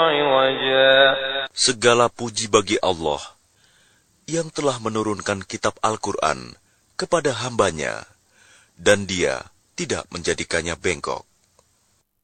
عوجا. Segala puji bagi Allah yang telah menurunkan kitab Al-Quran kepada hambanya, dan Dia tidak menjadikannya bengkok.